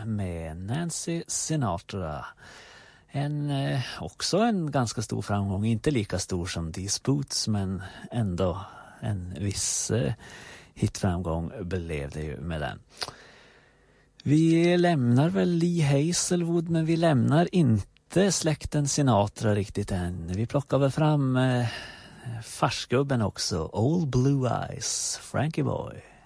med Nancy Sinatra. Också en ganska stor framgång, inte lika stor som These Boots, men ändå en viss hitframgång blev det ju med den. Vi lämnar väl Lee Hazelwood, men vi lämnar inte släkten Sinatra riktigt än. Vi plockar väl fram farsgubben också, Old Blue Eyes, Frankie Boy.